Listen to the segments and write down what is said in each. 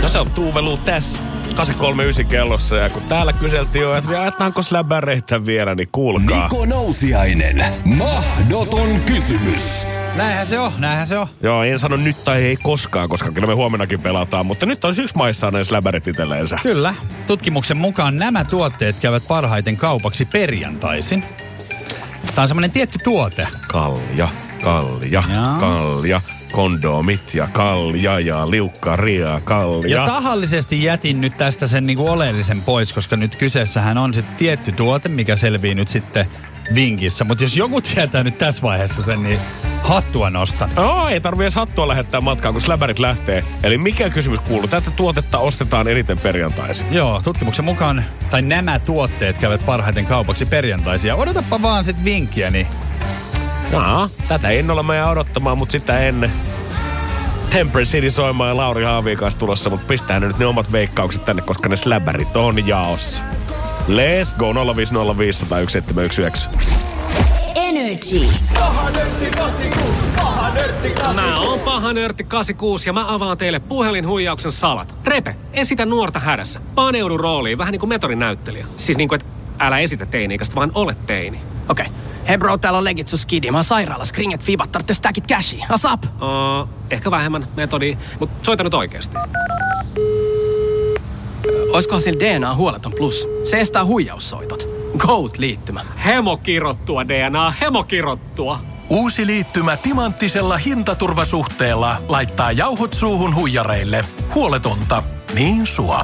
No se on Tuuvelu tässä 839 kellossa ja kun täällä kyseltiin jo, että jaetaanko läbäreitä vielä, niin kuulkaa. Niko Nousiainen, mahdoton kysymys. Näinhän se on. Joo, en sano nyt tai ei koskaan, koska kyllä me huomennakin pelataan, mutta nyt on yksi maissa saaneet läbärit itselleensä. Kyllä. Tutkimuksen mukaan nämä tuotteet käyvät parhaiten kaupaksi perjantaisin. Tämä on semmoinen tietty tuote. Kalja, Jaa. kondomit ja kalja ja liukkaria, kalja. Ja tahallisesti jätin nyt tästä sen niinku oleellisen pois, koska nyt kyseessähän on sitten tietty tuote, mikä selvii nyt sitten vinkissä. Mutta jos joku tietää nyt tässä vaiheessa sen, niin hattua nostan. Ei tarvitse edes hattua lähettää matkaan, kun läbärit lähtee. Eli mikä kysymys kuuluu? Tätä tuotetta ostetaan eniten perjantaisin. Joo, tutkimuksen mukaan, tai nämä tuotteet käyvät parhaiten kaupaksi perjantaisin. Ja odotapa vaan sit vinkkiä, niin... Tätä innolla mä jää odottamaan, mutta sitä ennen Temple City soimaan ja Lauri Haaviin kanssa tulossa, mutta pistää nyt ne omat veikkaukset tänne, koska ne släbärit on jaossa. Let's go 050501719. Energy. Mä oon paha nörtti 86 ja mä avaan teille puhelinhuijauksen salat. Repe, esitä nuorta hädässä. Paneudu rooliin, vähän niin kuin metorin näyttelijä. Siis niin kuin, että älä esitä teini-ikäistä, vaan ole teini. Okei. Hei bro, täällä on legit sun skidi. Mä oon sairaalassa. Kringet fiibat, tarvitse stackit cashia. Asap! Ehkä vähemmän metodia, mutta soita nyt oikeasti. Oiskohan sillä DNA huoleton plus? Se estää huijaussoitot. Goat-liittymä. Hemokirottua DNA, hemokirottua. Uusi liittymä timanttisella hintaturvasuhteella laittaa jauhot suuhun huijareille. Huoletonta, niin sua.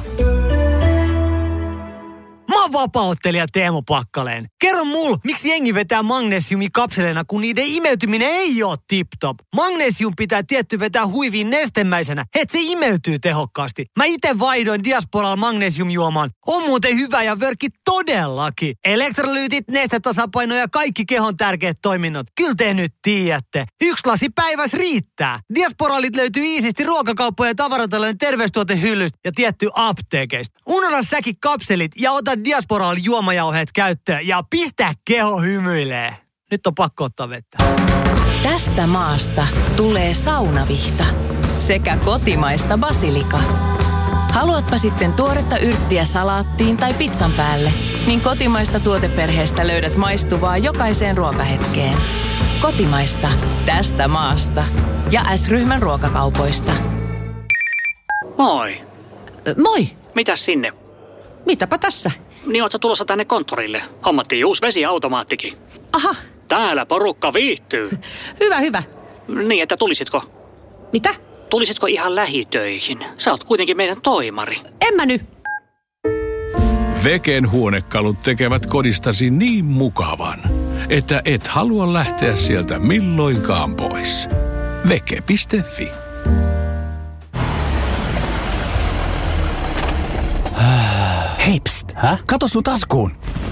Mä oon vapaa-ottelija Teemu Pakkaleen. Kerro mulle, miksi jengi vetää magnesiumikapseleina, kun niiden imeytyminen ei oo tip-top. Magnesium pitää tietty vetää huiviin nestemäisenä, et se imeytyy tehokkaasti. Mä ite vaihdoin Diasporalla magnesiumjuomaan. On muuten hyvä ja vörkki todellakin. Elektrolyytit, nestetasapaino ja kaikki kehon tärkeät toiminnot. Kyllä te nyt tiedätte. 1 lasi päivässä riittää. Diasporalit löytyy iisisti ruokakauppojen ja tavaratalojen terveystuotehyllystä ja tietty apteekeista. Unohda säkin kapselit ja ota Diasporal juomajauheet käyttöön ja pistä keho hymyilee. Nyt on pakko ottaa vettä. Tästä maasta tulee saunavihta sekä kotimaista basilika. Haluatpa sitten tuoretta yrttiä salaattiin tai pizzan päälle, niin kotimaista tuoteperheestä löydät maistuvaa jokaiseen ruokahetkeen. Kotimaista tästä maasta ja S-ryhmän ruokakaupoista. Moi. Moi. Mitäs sinne? Mitäpä tässä? Niin oot sä tulossa tänne konttorille? Hommattiin uusi vesiautomaattikin. Aha. Täällä porukka viihtyy. Hyvä. Niin, että tulisitko? Mitä? Tulisitko ihan lähitöihin? Sä oot kuitenkin meidän toimari. En mä nyt. Veken huonekalut tekevät kodistasi niin mukavan, että et halua lähteä sieltä milloinkaan pois. Veke.fi. Hei, pst. Kato sun taskuun.